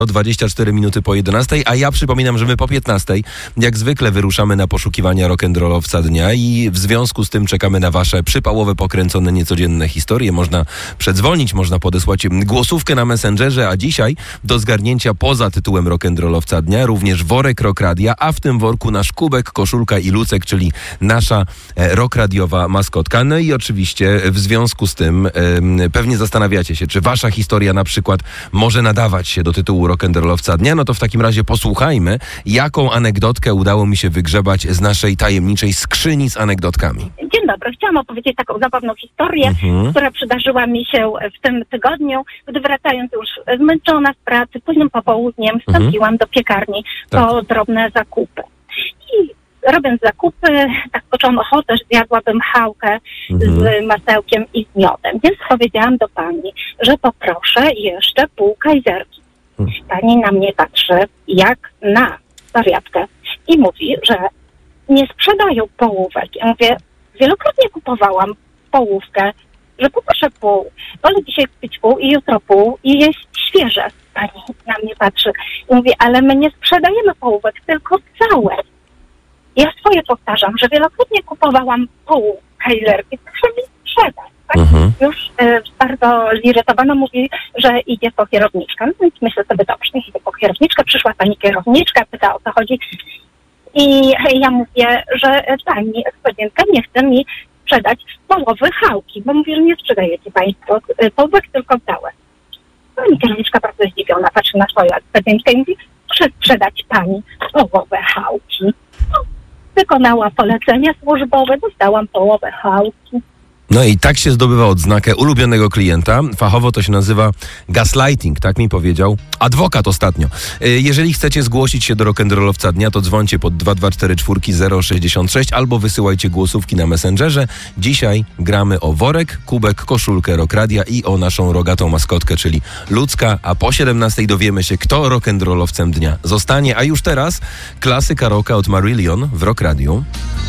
24 minuty po 11, a ja przypominam, że my po 15 jak zwykle wyruszamy na poszukiwania rock'n'rollowca dnia i w związku z tym czekamy na wasze przypałowe, pokręcone, niecodzienne historie. Można przedzwonić, można podesłać głosówkę na Messengerze, a dzisiaj do zgarnięcia poza tytułem rock'n'rollowca dnia również worek Rock Radia, a w tym worku nasz kubek, koszulka i Lucek, czyli nasza rockradiowa maskotka. No i oczywiście w związku z tym pewnie zastanawiacie się, czy wasza historia na przykład może nadawać się do tytułu rock'n'rollowca dnia. No to w takim razie posłuchajmy, jaką anegdotkę udało mi się wygrzebać z naszej tajemniczej skrzyni z anegdotkami. Dzień dobry. Chciałam opowiedzieć taką zabawną historię, która przydarzyła mi się w tym tygodniu, gdy wracając już zmęczona z pracy, późnym popołudniem wstąpiłam do piekarni po drobne zakupy. I robiąc zakupy, tak poczułam ochotę, że zjadłabym chałkę z masełkiem i z miodem. Więc powiedziałam do pani, że poproszę jeszcze pół kajzerki. Pani na mnie patrzy jak na wariatkę i mówi, że nie sprzedają połówek. Ja mówię, wielokrotnie kupowałam połówkę, że poproszę pół. Wolę dzisiaj kupić pół i jutro pół i jeść świeże. Pani na mnie patrzy i mówi, ale my nie sprzedajemy połówek, tylko całe. Ja swoje powtarzam, że wielokrotnie kupowałam pół kajzerki, proszę mi sprzedać. Tak? Już bardzo zirytowana mówi, że idzie po kierowniczkę. No więc myślę sobie, dobrze, idę po kierowniczkę. Przyszła pani kierowniczka, pyta, o co chodzi. I ja mówię, że pani ekspedientka nie chce mi sprzedać połowy chałki, bo mówię, że nie sprzedajecie państwo połówek, tylko całe. Pani kierowniczka bardzo zdziwiona patrzy na swoją ekspedientkę i mówi, proszę sprzedać pani połowę chałki. No, wykonała polecenie służbowe, dostałam połowę chałki. No i tak się zdobywa odznakę ulubionego klienta. Fachowo to się nazywa gaslighting, tak mi powiedział adwokat ostatnio. Jeżeli chcecie zgłosić się do rock'n'rollowca dnia, to dzwońcie pod 2244 066 albo wysyłajcie głosówki na Messengerze. Dzisiaj gramy o worek, kubek, koszulkę Rock Radia i o naszą rogatą maskotkę, czyli Lucka, a po 17 dowiemy się, kto rock'n'rollowcem dnia zostanie. A już teraz klasyka rocka od Marillion w Rock Radiu.